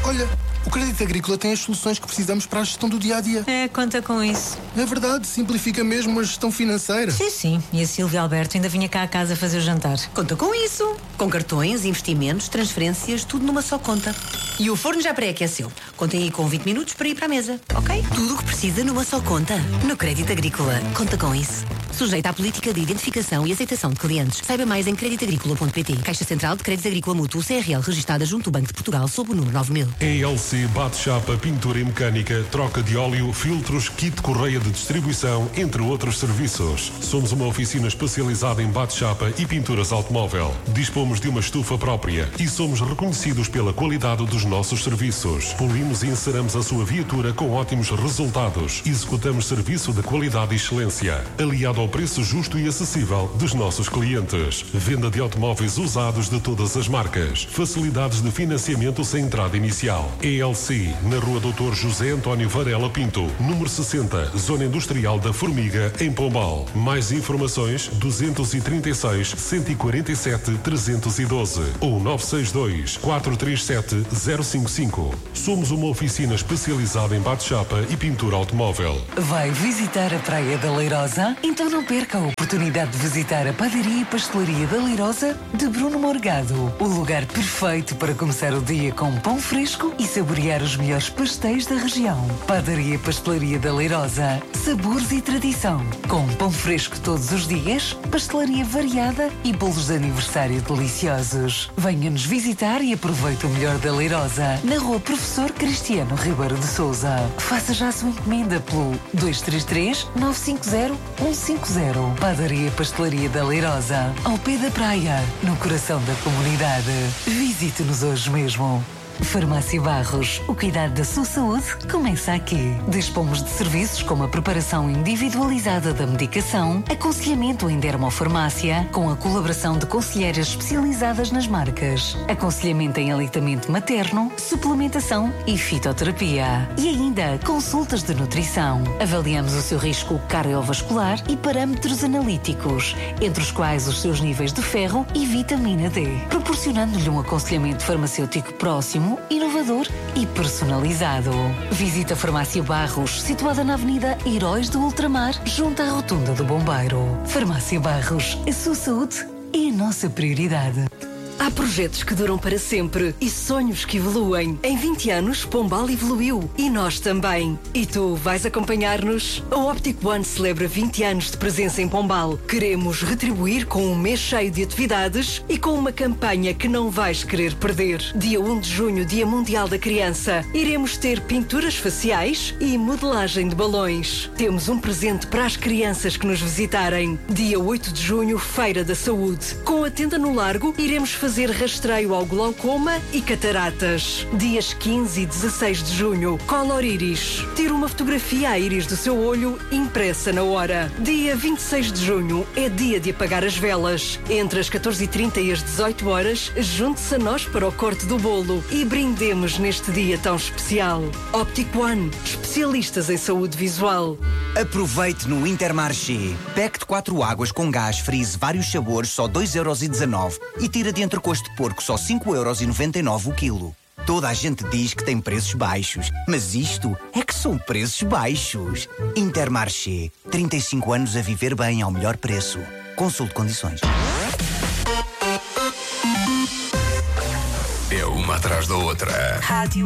Olha, o Crédito Agrícola tem as soluções que precisamos para a gestão do dia-a-dia. Conta com isso. É verdade, simplifica mesmo a gestão financeira. Sim. E a Silvia Alberto ainda vinha cá a casa fazer o jantar. Conta com isso. Com cartões, investimentos, transferências, tudo numa só conta. E o forno já pré-aqueceu. Contem aí com 20 minutos para ir para a mesa, ok? Tudo o que precisa numa só conta. No Crédito Agrícola. Conta com isso. Sujeita à política de identificação e aceitação de clientes. Saiba mais em creditagricola.pt. Caixa Central de Crédito Agrícola Mútuo CRL, registada junto ao Banco de Portugal sob o número 9000. ELC bate-chapa, pintura e mecânica, troca de óleo, filtros, kit correia de distribuição, entre outros serviços. Somos uma oficina especializada em bate-chapa e pinturas automóvel. Dispomos de uma estufa própria e somos reconhecidos pela qualidade dos nossos serviços. Polimos e enceramos a sua viatura com ótimos resultados. Executamos serviço de qualidade e excelência, aliado ao preço justo e acessível dos nossos clientes. Venda de automóveis usados de todas as marcas. Facilidades de financiamento sem entrada inicial. ELC, na Rua Dr. José António Varela Pinto, número 60, Zona Industrial da Formiga, em Pombal. Mais informações 236 147 312 ou 962 437 055. Somos uma oficina especializada em bate-chapa e pintura automóvel. Vai visitar a Praia da Leirosa? Então não perca a oportunidade de visitar a Padaria e Pastelaria da Leirosa de Bruno Morgado. O lugar perfeito para começar o dia com pão fresco e saborear os melhores pastéis da região. Padaria e Pastelaria da Leirosa. Sabores e tradição. Com pão fresco todos os dias, pastelaria variada e bolos de aniversário deliciosos. Venha-nos visitar e aproveite o melhor da Leirosa. Na Rua Professor Cristiano Ribeiro de Sousa. Faça já a sua encomenda pelo 233 950 150. Padaria e Pastelaria da Leirosa. Ao pé da praia, no coração da comunidade. Visite-nos hoje mesmo. Farmácia Barros, o cuidado da sua saúde começa aqui. Dispomos de serviços como a preparação individualizada da medicação, aconselhamento em dermofarmácia, com a colaboração de conselheiras especializadas nas marcas, aconselhamento em aleitamento materno, suplementação e fitoterapia. E ainda consultas de nutrição. Avaliamos o seu risco cardiovascular e parâmetros analíticos, entre os quais os seus níveis de ferro e vitamina D, proporcionando-lhe um aconselhamento farmacêutico próximo, inovador e personalizado. Visita a Farmácia Barros, situada na Avenida Heróis do Ultramar, junto à Rotunda do Bombeiro. Farmácia Barros, a sua saúde é a nossa prioridade. Há projetos que duram para sempre e sonhos que evoluem. Em 20 anos, Pombal evoluiu e nós também. E tu vais acompanhar-nos? A Optic One celebra 20 anos de presença em Pombal. Queremos retribuir com um mês cheio de atividades e com uma campanha que não vais querer perder. Dia 1 de junho, Dia Mundial da Criança. Iremos ter pinturas faciais e modelagem de balões. Temos um presente para as crianças que nos visitarem. Dia 8 de junho, Feira da Saúde. Com a tenda no Largo, iremos fazer rastreio ao glaucoma e cataratas. Dias 15 e 16 de junho, Color Iris. Tira uma fotografia à íris do seu olho impressa na hora. Dia 26 de junho é dia de apagar as velas. Entre as 14h30 e as 18 horas, junte-se a nós para o corte do bolo e brindemos neste dia tão especial. Optic One, especialistas em saúde visual. Aproveite no Intermarché. Pack de 4 águas com gás, freeze, vários sabores, só 2,19€ e tira de entrecosto de porco, só 5,99€ o quilo. Toda a gente diz que tem preços baixos, mas isto é que são preços baixos. Intermarché. 35 anos a viver bem ao melhor preço. Consulte condições. É uma atrás da outra. Rádio